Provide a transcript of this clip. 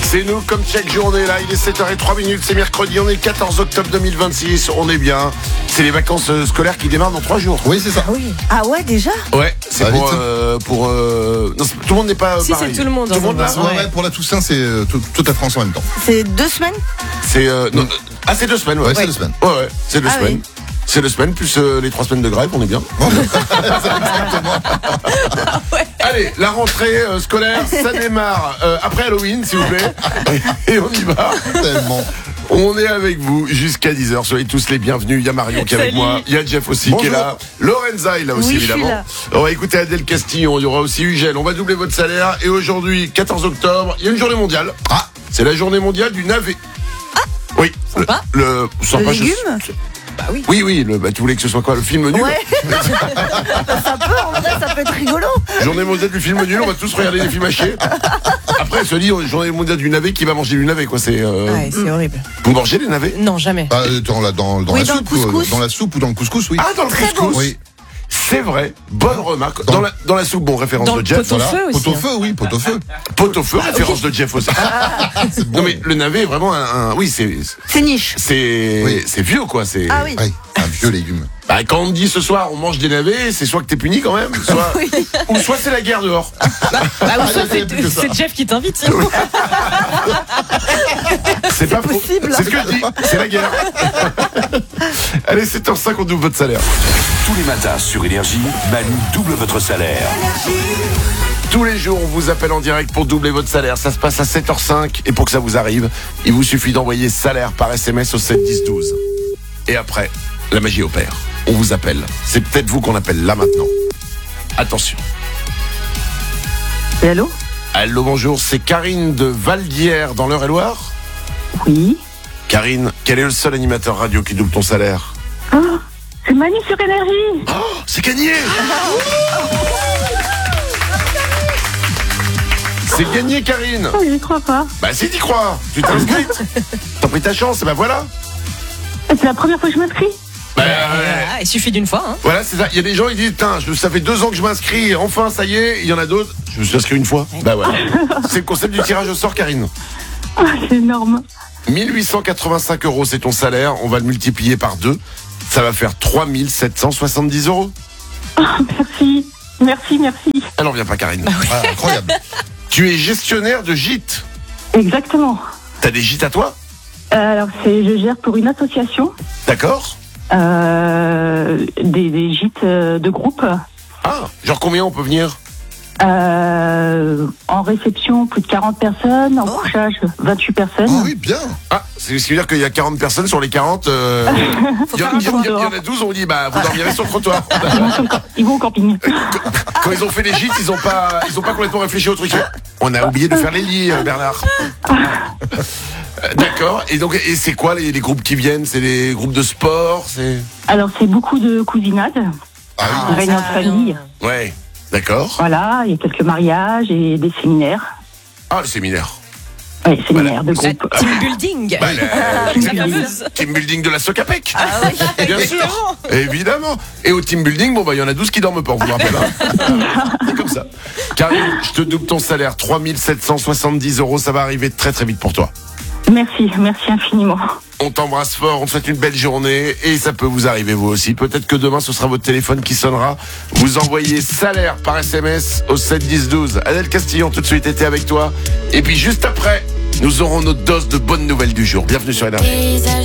C'est nous comme chaque journée là, il est 7h03, c'est mercredi, on est le 14 octobre 2026, on est bien. C'est les vacances scolaires qui démarrent dans 3 jours. Oui, c'est ça. Ah oui. Ah ouais, déjà? Ouais, c'est Ça va pour non, tout le monde n'est pas Si, pareil. c'est tout le monde. Tout le monde là. Ouais, pour la Toussaint, c'est toute la France en même temps. C'est 2 semaines? C'est c'est 2 semaines, ouais. Ouais, c'est 2 semaines. Ouais, c'est 2 Ah semaines. oui. C'est 2 semaines plus les 3 semaines de grève, on est bien. Allez, la rentrée scolaire, ça démarre après Halloween, s'il vous plaît. Et on y va. Tellement. On est avec vous jusqu'à 10h. Soyez tous les bienvenus. Il y a Marion qui est avec Salut. moi. Il y a Jeff aussi qui est Bonjour. là. Lorenza est là aussi, Oui, je suis évidemment. là. On va écouter Adèle Castillon. Il y aura aussi Ugel. On va doubler votre salaire. Et aujourd'hui, 14 octobre, il y a une journée mondiale. Ah, c'est la journée mondiale du navet. Oui. Sympa. Le sympa, Le légume? Bah oui. Oui. Tu voulais que ce soit quoi? Le film nul? Ouais. Ça peut, en vrai, ça peut être rigolo. Journée mondiale du film nul. On va tous regarder des films hachés. Après, elle se dit journée mondiale du navet. Qui va manger du navet, quoi? C'est. Ouais, c'est horrible. Vous mangez des navets? Non, jamais. Ah, dans la Oui, soupe, dans le couscous. dans la soupe ou dans le couscous, oui. Ah, dans le Très couscous. bon. Oui. C'est vrai. Bonne remarque. Dans- Dans la soupe, bon, référence Dans de le Jeff. pot au feu aussi. Pot au feu, oui, pot au feu. Pot au feu, référence de Jeff aussi. C'est bon. Non mais le navet est vraiment oui, c'est niche. c'est vieux quoi, c'est Ah oui. Oui, un vieux légume. Bah, quand on te dit ce soir on mange des navets, c'est soit que t'es puni quand même, soit ou soit c'est la guerre dehors. Bah, ou soit il y a plus que ça. c'est Jeff qui t'invite. C'est pas faux. possible. C'est ce que je dis, c'est la guerre. Allez, 7h05, on double votre salaire. Tous les matins sur Énergie, Manu double votre salaire. Tous les jours, on vous appelle en direct pour doubler votre salaire. Ça se passe à 7h05 et pour que ça vous arrive, il vous suffit d'envoyer salaire par SMS au 7 10 12. Et après, la magie opère. On vous appelle. C'est peut-être vous qu'on appelle là maintenant. Attention. Et allô? Allô, bonjour, c'est Karine de Valdière dans l'Eure-et-Loire. Oui. Karine, quel est le seul animateur radio qui double ton salaire? C'est Manu sur Énergie. Oh, c'est gagné! C'est gagné, Karine! Oh, j'y crois pas. Bah si t'y crois, tu t'es inscrite. T'as pris ta chance, et bah voilà. C'est la première fois que je m'inscris. Bah, Ah, il suffit d'une fois. Hein. voilà, c'est ça. Il y a des gens, ils disent, ça fait 2 ans que je m'inscris, enfin, ça y est. Il y en a d'autres, je me suis inscrit une fois. Bah voilà. C'est le concept du tirage au sort, Karine. Oh, c'est énorme. 1885 €, c'est ton salaire. On va le multiplier par 2. Ça va faire 3770 €. Oh, merci. Merci. Alors viens pas, Karine. Ah, incroyable. Tu es gestionnaire de gîtes. Exactement. T'as des gîtes à toi? Alors, je gère pour une association D'accord. des gîtes de groupe. Ah, genre combien on peut venir? En réception, plus de 40 personnes. En couchage, 28 personnes. Oh oui, bien. Ah, c'est ce qui veut dire qu'il y a 40 personnes sur les 40. Il y en a 12, on dit, bah, vous dormirez sur le trottoir. Ils vont au camping. Quand ils ont fait les gîtes, ils ont pas complètement réfléchi au truc. On a oublié de faire les lits, Bernard. D'accord. Et donc, c'est quoi les groupes qui viennent? C'est les groupes de sport? C'est. Alors, c'est beaucoup de cousinade, Ah oui. des réunions de famille. Ouais. D'accord. Voilà, il y a quelques mariages et des séminaires. Ah, le séminaire. Oui, séminaires de La groupe. team building. Bah, La fameuse. team building de la Socapec. Ah oui, Bien sûr. Évidemment. Et au team building, bon, bah, il y en a 12 qui dorment pas, on vous le rappelle. Hein. C'est comme ça. Karine, je te double ton salaire. 3770 €. Ça va arriver très, très vite pour toi. Merci infiniment. On t'embrasse fort, on te souhaite une belle journée et ça peut vous arriver vous aussi. Peut-être que demain ce sera votre téléphone qui sonnera. Vous envoyez salaire par SMS au 7 10 12. Adèle Castillon tout de suite était avec toi. Et puis juste après, nous aurons notre dose de bonnes nouvelles du jour. Bienvenue sur Énergie.